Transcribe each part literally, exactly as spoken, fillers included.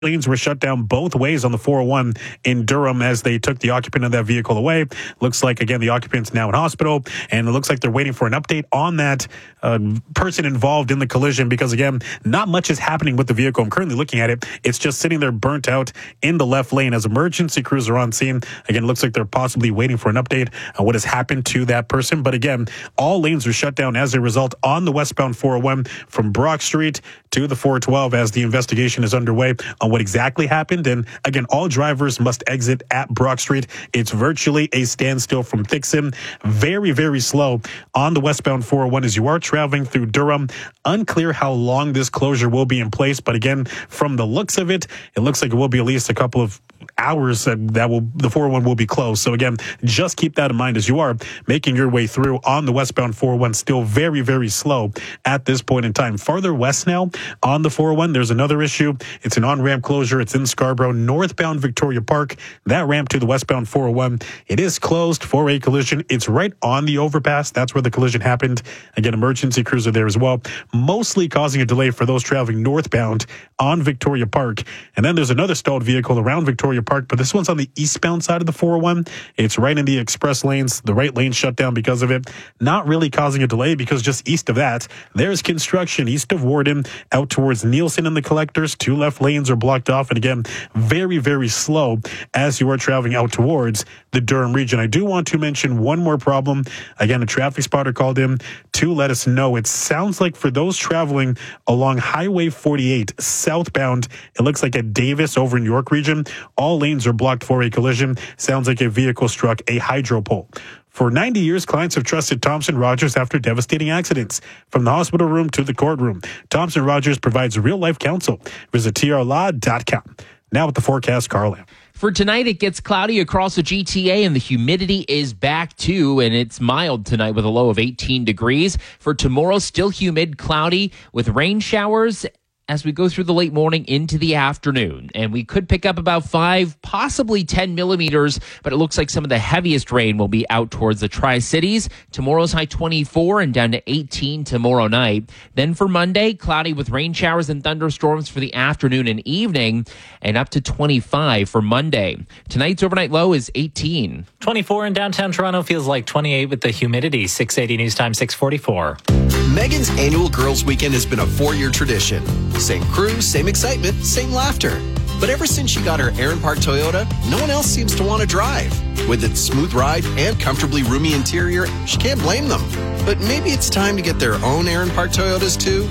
lanes were shut down both ways on the four oh one in Durham as they took the occupant of that vehicle away. Looks like, again, the occupant's now in hospital, and it looks like they're waiting for an update on that uh, person involved in the collision because, again, not much is happening with the vehicle. I'm currently looking at it. It's just sitting there burnt out in the left lane as emergency crews are on scene. Again, it looks like they're possibly waiting for an update on what has happened to that person. But again, all lanes are shut down as a result on the westbound four oh one from Brock Street to the four twelve as the investigation is underway on what exactly happened. And again, all drivers must exit at Brock Street. It's virtually a standstill from Thixon. Very, very slow on the westbound four oh one as you are traveling through Durham. Unclear how long this closure will be in place. But again, from the looks of it, it looks like it will be at least a couple of hours that, that will the four oh one will be closed. So again, just keep that in mind as you are making your way through on the westbound four oh one. Still very, very slow at this point in time. Farther west now on the four oh one, there's another issue. It's an on-ramp closure. It's in Scarborough, northbound Victoria Park. That ramp to the westbound four oh one, it is closed for a collision. It's right on the overpass. That's where the collision happened. Again, emergency crews are there as well, mostly causing a delay for those traveling northbound on Victoria Park. And then there's another stalled vehicle around Victoria Park, but this one's on the eastbound side of the four oh one. It's right in the express lanes. The right lane shut down because of it. Not really causing a delay because just east of that, there's construction east of Warden out towards Nielsen and the collectors. Two left lanes are blocked off. And again, very, very slow as you are traveling out towards the Durham region. I do want to mention one more problem. Again, a traffic spotter called in to let us know. It sounds like for those traveling along Highway forty-eight southbound, it looks like at Davis over in York region, all lanes are blocked for a collision. Sounds like a vehicle struck a hydro pole. For ninety years, clients have trusted Thompson Rogers after devastating accidents. From the hospital room to the courtroom, Thompson Rogers provides real-life counsel. Visit T R law dot com. Now with the forecast, Carl Lamb. For tonight, it gets cloudy across the G T A and the humidity is back too, and it's mild tonight with a low of eighteen degrees. For tomorrow, still humid, cloudy with rain showers as we go through the late morning into the afternoon. And we could pick up about five, possibly ten millimeters, but it looks like some of the heaviest rain will be out towards the Tri-Cities. Tomorrow's high twenty-four and down to eighteen tomorrow night. Then for Monday, cloudy with rain showers and thunderstorms for the afternoon and evening, and up to twenty-five for Monday. Tonight's overnight low is eighteen. twenty-four in downtown Toronto, feels like twenty-eight with the humidity. six eighty News Time, six forty-four. Megan's annual Girls Weekend has been a four-year tradition. Same crew, same excitement, same laughter. But ever since she got her Aaron Park Toyota, no one else seems to want to drive. With its smooth ride and comfortably roomy interior, she can't blame them. But maybe it's time to get their own Aaron Park Toyotas too.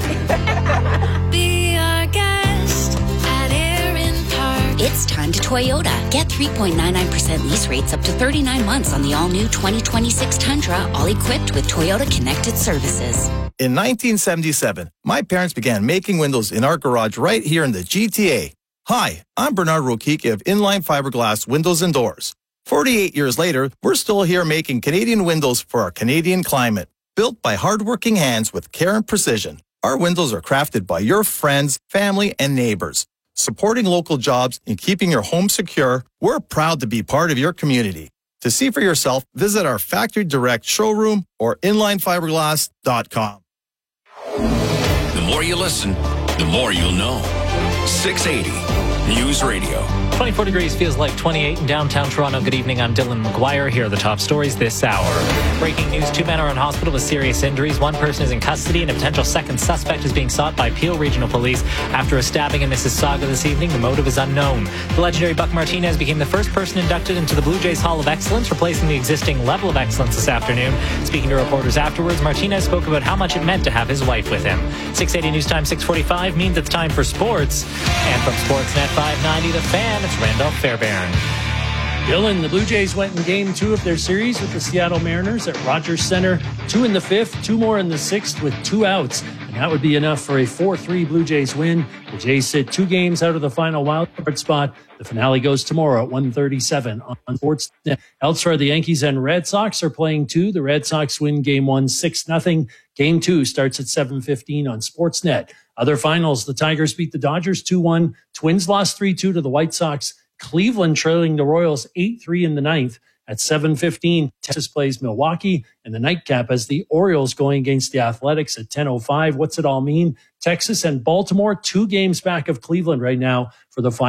Be our guest at Aaron Park. It's time to Toyota. Get three point nine nine percent lease rates up to thirty-nine months on the all-new twenty twenty-six Tundra, all equipped with Toyota Connected Services. In nineteen seventy-seven, my parents began making windows in our garage right here in the G T A. Hi, I'm Bernard Rokiki of Inline Fiberglass Windows and Doors. forty-eight years later, we're still here making Canadian windows for our Canadian climate. Built by hardworking hands with care and precision, our windows are crafted by your friends, family, and neighbors. Supporting local jobs and keeping your home secure, we're proud to be part of your community. To see for yourself, visit our Factory Direct showroom or inline fiberglass dot com. The more you listen, the more you'll know. six eighty News Radio. twenty-four degrees feels like twenty-eight in downtown Toronto. Good evening, I'm Dylan McGuire. Here are the top stories this hour. Breaking news, two men are in hospital with serious injuries. One person is in custody and a potential second suspect is being sought by Peel Regional Police after a stabbing in Mississauga this evening. The motive is unknown. The legendary Buck Martinez became the first person inducted into the Blue Jays Hall of Excellence, replacing the existing level of excellence this afternoon. Speaking to reporters afterwards, Martinez spoke about how much it meant to have his wife with him. six eighty News Time, six forty-five means it's time for sports. And from Sportsnet five ninety, The Fan, it's Randolph Fairbairn. Dylan, the Blue Jays went in game two of their series with the Seattle Mariners at Rogers Center. Two in the fifth, two more in the sixth with two outs. And that would be enough for a four three Blue Jays win. The Jays sit two games out of the final wildcard spot. The finale goes tomorrow at one thirty-seven on Sportsnet. Elsewhere, the Yankees and Red Sox are playing two. The Red Sox win game one, six nothing. Game two starts at seven fifteen on Sportsnet. Other finals, the Tigers beat the Dodgers two one. Twins lost three two to the White Sox. Cleveland trailing the Royals eight three in the ninth At seven fifteen, Texas plays Milwaukee, and the nightcap as the Orioles going against the Athletics at ten oh five. What's it all mean? Texas and Baltimore, two games back of Cleveland right now for the final.